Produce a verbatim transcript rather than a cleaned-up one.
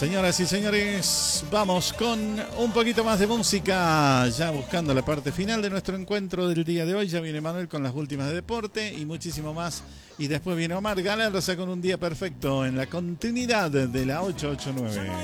Señoras y señores, vamos con un poquito más de música, ya buscando la parte final de nuestro encuentro del día de hoy. Ya viene Manuel con las últimas de deporte y muchísimo más. Y después viene Omar Galarza con Un Día Perfecto en la continuidad de la ocho ocho nueve.